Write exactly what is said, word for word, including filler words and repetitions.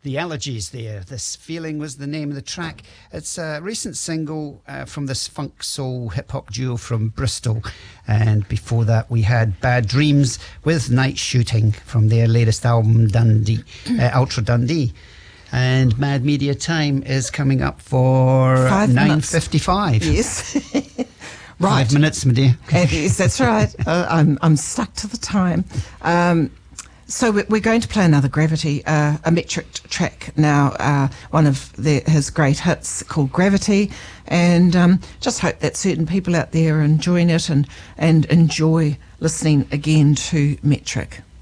The Allergies there. This Feeling was the name of the track. It's a recent single uh, from this funk soul hip hop duo from Bristol. And before that we had Bad Dreams with Night Shooting from their latest album, Dundee, uh, Ultra Dundee. And Mad Media Time is coming up for nine fifty-five. Yes. Right. Five minutes, my dear. Yes, that's right. uh, I'm, I'm stuck to the time. Um, So we're going to play another Gravity, uh, a Metric track now, uh, one of the, his great hits called Gravity, and um, just hope that certain people out there are enjoying it and, and enjoy listening again to Metric.